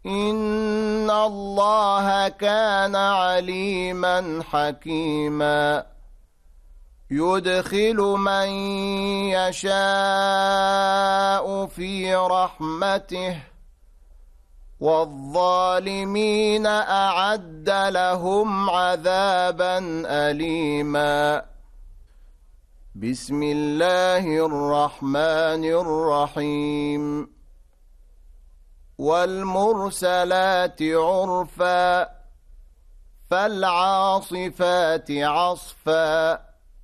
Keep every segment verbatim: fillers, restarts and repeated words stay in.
إن الله كان عليما حكيما يدخل من يشاء في رحمته والظالمين أعد لهم عذابا أليما بسم الله الرحمن الرحيم والمرسلات عرفا فالعاصفات عصفا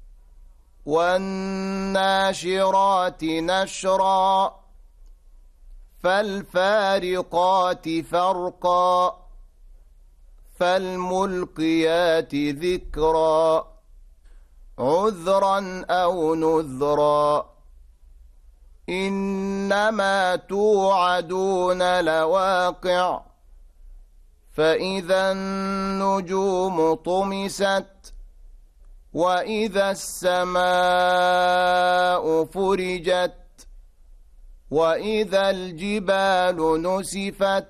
والناشرات نشرا فالفارقات فرقا فالملقيات ذكرا عذرا أو نذرا إنما توعدون لواقع فإذا النجوم طمست وإذا السماء فرجت وإذا الجبال نسفت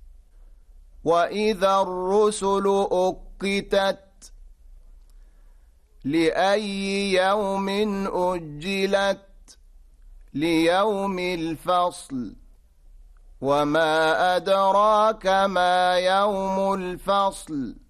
وإذا الرسل أقتت لأي يوم أجلت ليوم الفصل وما أدراك ما يوم الفصل